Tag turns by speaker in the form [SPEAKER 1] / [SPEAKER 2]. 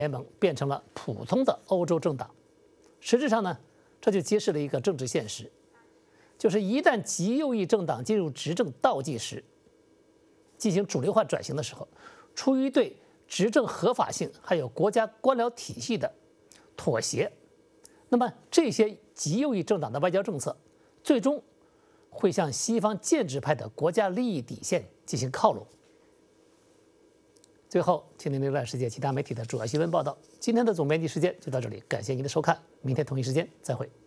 [SPEAKER 1] 联盟变成了普通的欧洲政党。实质上呢，这就揭示了一个政治现实，就是一旦极右翼政党进入执政倒计时，进行主流化转型的时候，出于对执政合法性还有国家官僚体系的妥协，那么这些极右翼政党的外交政策最终会向西方建制派的国家利益底线进行靠拢。最后，请您浏览世界其他媒体的主要新闻报道。今天的总编辑时间就到这里，感谢您的收看，明天同一时间再会。